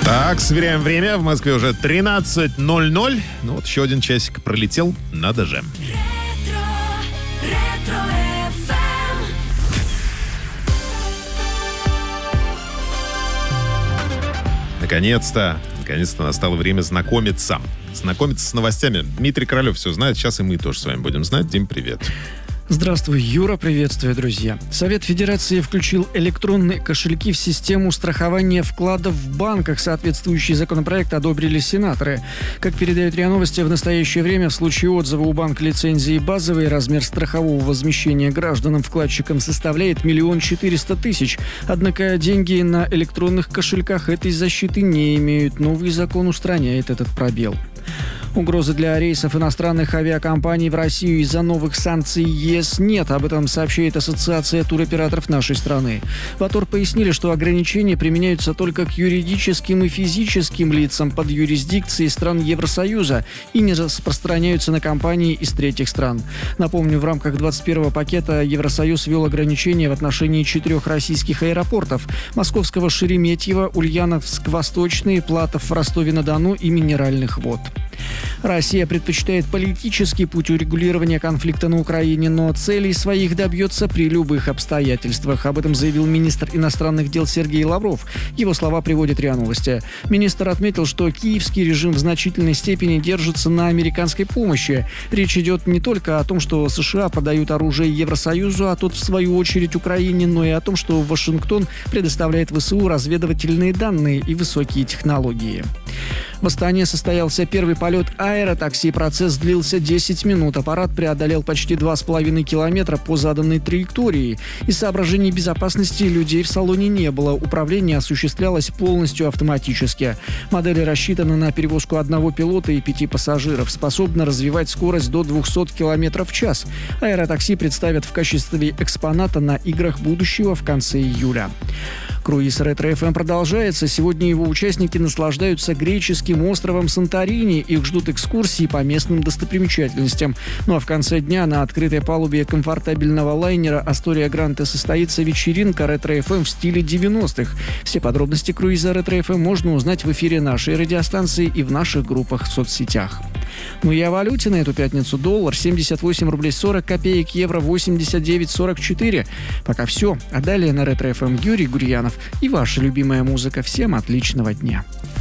Так, сверяем время. В Москве уже 13:00. Ну вот еще один часик пролетел. Надо же. Наконец-то настало время знакомиться с новостями. Дмитрий Королев все знает, сейчас и мы тоже с вами будем знать. Дим, привет. Здравствуй, Юра, приветствую, друзья. Совет Федерации включил электронные кошельки в систему страхования вкладов в банках. Соответствующий законопроект одобрили сенаторы. Как передают РИА Новости, в настоящее время в случае отзыва у банка лицензии базовый размер страхового возмещения гражданам-вкладчикам составляет 1 400 000. Однако деньги на электронных кошельках этой защиты не имеют. Новый закон устраняет этот пробел. Угрозы для рейсов иностранных авиакомпаний в Россию из-за новых санкций ЕС нет. Об этом сообщает Ассоциация туроператоров нашей страны. В АТОР пояснили, что ограничения применяются только к юридическим и физическим лицам под юрисдикцией стран Евросоюза и не распространяются на компании из третьих стран. Напомню, в рамках 21-го пакета Евросоюз ввел ограничения в отношении 4 российских аэропортов: московского Шереметьево, Ульяновск-Восточный, Платов в Ростове-на-Дону и Минеральных вод. Россия предпочитает политический путь урегулирования конфликта на Украине, но целей своих добьется при любых обстоятельствах. Об этом заявил министр иностранных дел Сергей Лавров. Его слова приводят РИА Новости. Министр отметил, что киевский режим в значительной степени держится на американской помощи. Речь идет не только о том, что США продают оружие Евросоюзу, а тот, в свою очередь, Украине, но и о том, что Вашингтон предоставляет ВСУ разведывательные данные и высокие технологии. В Астане состоялся первый полет аэротакси. Процесс длился 10 минут. Аппарат преодолел почти 2,5 километра по заданной траектории. Из соображений безопасности людей в салоне не было. Управление осуществлялось полностью автоматически. Модель рассчитана на перевозку одного пилота и 5 пассажиров. Способна развивать скорость до 200 км в час. Аэротакси представят в качестве экспоната на играх будущего в конце июля. Круиз Ретро-ФМ продолжается. Сегодня его участники наслаждаются греческим островом Санторини. Их ждут экскурсии по местным достопримечательностям. Ну а в конце дня на открытой палубе комфортабельного лайнера Астория Гранте состоится вечеринка Ретро-ФМ в стиле 90-х. Все подробности круиза Ретро-ФМ можно узнать в эфире нашей радиостанции и в наших группах в соцсетях. Ну и о валюте на эту пятницу. Доллар 78 рублей 40 копеек, евро 89,44. Пока все. А далее на Ретро-ФМ Юрий Гурьянов и ваша любимая музыка. Всем отличного дня.